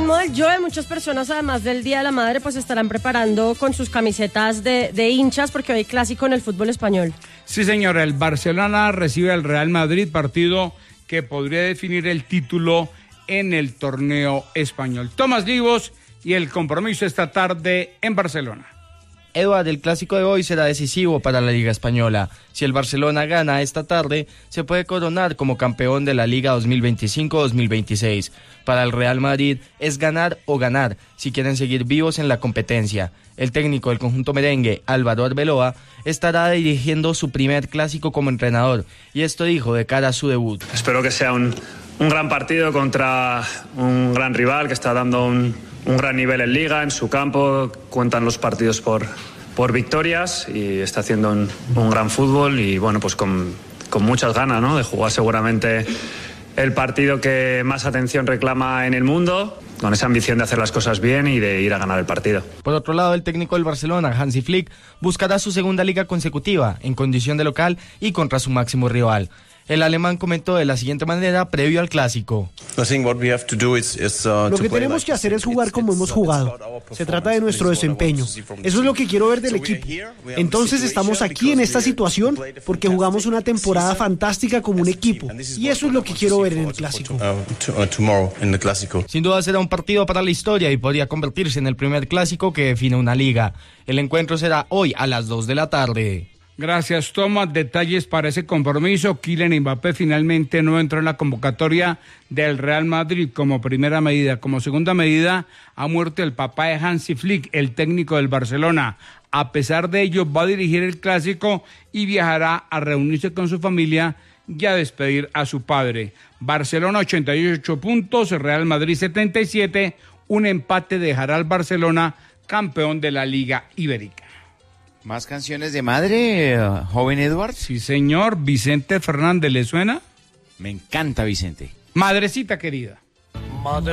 sumo del yo, muchas personas, además del Día de la Madre, pues estarán preparando con sus camisetas de hinchas, porque hoy hay clásico en el fútbol español. Sí, señor, el Barcelona recibe al Real Madrid, partido que podría definir el título en el torneo español. Tomás Livos y el compromiso esta tarde en Barcelona. Eduard, el clásico de hoy será decisivo para la Liga Española. Si el Barcelona gana esta tarde, se puede coronar como campeón de la Liga 2025-2026. Para el Real Madrid es ganar o ganar, si quieren seguir vivos en la competencia. El técnico del conjunto merengue, Álvaro Arbeloa, estará dirigiendo su primer clásico como entrenador, y esto dijo de cara a su debut. Espero que sea un gran partido contra un gran rival que está dando un gran nivel en Liga, en su campo, cuentan los partidos por victorias y está haciendo un gran fútbol y bueno, pues con muchas ganas, ¿no?, de jugar seguramente el partido que más atención reclama en el mundo, con esa ambición de hacer las cosas bien y de ir a ganar el partido. Por otro lado, el técnico del Barcelona, Hansi Flick, buscará su segunda liga consecutiva en condición de local y contra su máximo rival. El alemán comentó de la siguiente manera previo al clásico. Lo que tenemos que hacer es jugar como hemos jugado. Se trata de nuestro desempeño. Eso es lo que quiero ver del equipo. Entonces estamos aquí en esta situación porque jugamos una temporada fantástica como un equipo. Y eso es lo que quiero ver en el clásico. Sin duda será un partido para la historia y podría convertirse en el primer clásico que define una liga. El encuentro será hoy a las 2 de la tarde. Gracias, Tomás. Detalles para ese compromiso. Kylian Mbappé finalmente no entró en la convocatoria del Real Madrid como primera medida. Como segunda medida, ha muerto el papá de Hansi Flick, el técnico del Barcelona. A pesar de ello, va a dirigir el clásico y viajará a reunirse con su familia y a despedir a su padre. Barcelona 88 puntos, Real Madrid 77. Un empate dejará al Barcelona campeón de la Liga Ibérica. ¿Más canciones de madre, joven Eduard? Sí, señor. Vicente Fernández, ¿le suena? Me encanta Vicente. Madrecita querida.